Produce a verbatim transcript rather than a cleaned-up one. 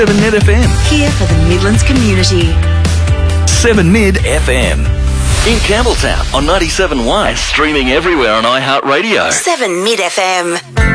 seven Mid F M. Here for the Midlands community. seven Mid F M. In Campbelltown on ninety-seven point one and streaming everywhere on iHeartRadio. seven Mid F M.